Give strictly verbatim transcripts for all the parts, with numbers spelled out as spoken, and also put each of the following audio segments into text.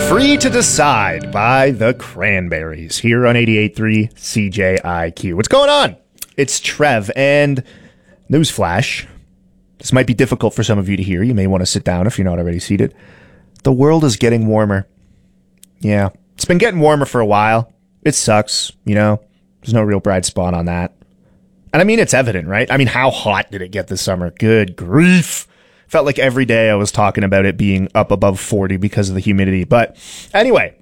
Free to Decide by the Cranberries here on eighty-eight point three C J I Q. What's going on? It's Trev, and newsflash, this might be difficult for some of you to hear. You may want to sit down if you're not already seated. The world is getting warmer. Yeah, it's been getting warmer for a while. It sucks, you know. There's no real bright spot on that. And I mean, it's evident, right? I mean, how hot did it get this summer? Good grief. Felt like every day I was talking about it being up above forty because of the humidity. But anyway,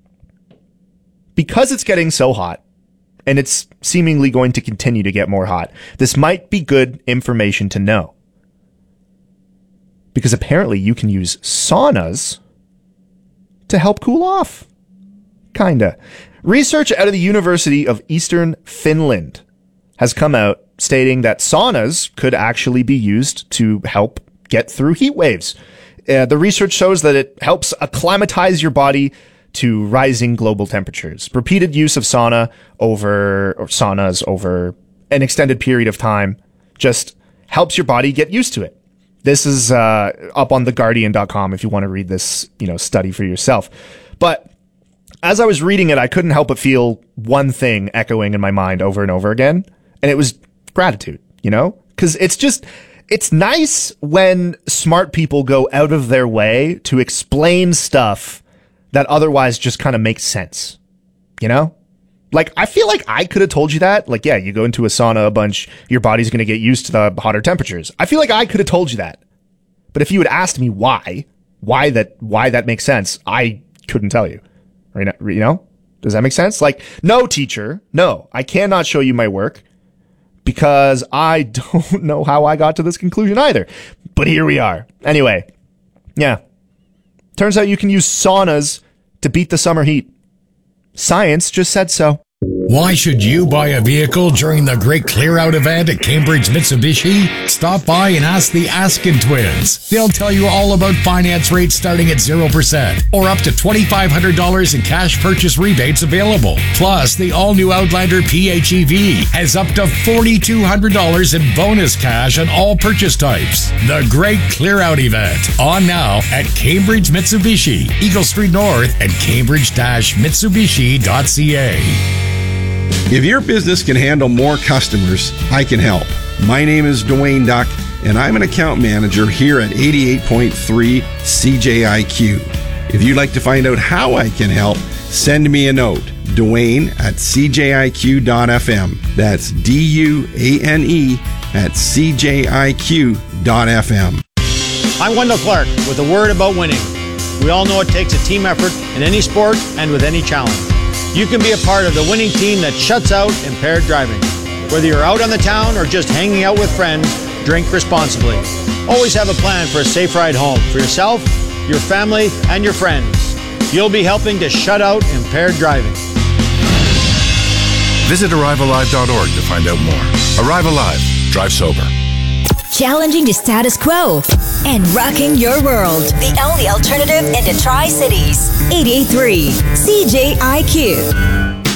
because it's getting so hot, and it's seemingly going to continue to get more hot, this might be good information to know. Because apparently you can use saunas to help cool off. Kinda. Research out of the University of Eastern Finland has come out stating that saunas could actually be used to help get through heat waves. Uh, the research shows that it helps acclimatize your body to rising global temperatures. Repeated use of sauna over, or saunas over an extended period of time just helps your body get used to it. This is uh, up on the guardian dot com if you want to read this, you know, study for yourself. But as I was reading it, I couldn't help but feel one thing echoing in my mind over and over again. And it was gratitude, you know, because it's just, it's nice when smart people go out of their way to explain stuff that otherwise just kind of makes sense, you know? Like, I feel like I could have told you that. Like, yeah, you go into a sauna a bunch, your body's going to get used to the hotter temperatures. I feel like I could have told you that. But if you had asked me why, why that, why that makes sense, I couldn't tell you. Right now, you know? Does that make sense? Like, no, teacher, no, I cannot show you my work because I don't know how I got to this conclusion either. But here we are. Anyway, yeah. Turns out you can use saunas to beat the summer heat. Science just said so. Why should you buy a vehicle during the Great Clear Out event at Cambridge Mitsubishi? Stop by and ask the Askin twins. They'll tell you all about finance rates starting at zero percent or up to twenty-five hundred dollars in cash purchase rebates available. Plus, the all-new Outlander P H E V has up to four thousand two hundred dollars in bonus cash on all purchase types. The Great Clear Out event, on now at Cambridge Mitsubishi, Eagle Street North and cambridge dash mitsubishi dot c a. If your business can handle more customers, I can help. My name is Dwayne Duck, and I'm an account manager here at eighty-eight point three C J I Q. If you'd like to find out how I can help, send me a note, Dwayne at c j i q dot f m. That's D U A N E at c j i q dot f m. I'm Wendell Clark with a word about winning. We all know it takes a team effort in any sport and with any challenge. You can be a part of the winning team that shuts out impaired driving. Whether you're out on the town or just hanging out with friends, drink responsibly. Always have a plan for a safe ride home for yourself, your family, and your friends. You'll be helping to shut out impaired driving. Visit arrive alive dot org to find out more. Arrive Alive. Drive sober. Challenging the status quo and rocking your world. The only alternative in the Tri-Cities. eighty-eight point three C J I Q.